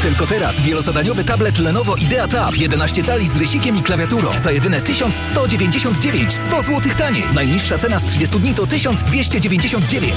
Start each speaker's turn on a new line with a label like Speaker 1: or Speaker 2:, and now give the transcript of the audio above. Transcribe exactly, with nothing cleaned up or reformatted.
Speaker 1: Tylko teraz wielozadaniowy tablet Lenovo Idea Tab jedenaście cali z rysikiem i klawiaturą za jedyne tysiąc sto dziewięćdziesiąt dziewięć, sto złotych taniej. Najniższa cena z trzydziestu dni to tysiąc dwieście dziewięćdziesiąt dziewięć.